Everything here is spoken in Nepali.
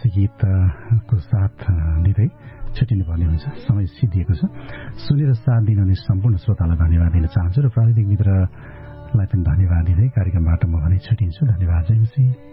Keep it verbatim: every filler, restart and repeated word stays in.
देशी गीतको साथ दिँदै छुट्टिनुपर्ने हुन्छ, समय सिद्धिएको छ। सुनेर साथ दिनुहुने सम्पूर्ण श्रोतालाई धन्यवाद दिन चाहन्छु र प्राविधिक मित्रलाई पनि धन्यवाद दिँदै कार्यक्रमबाट म भने छुट्टिन्छु। धन्यवाद। जय मसी।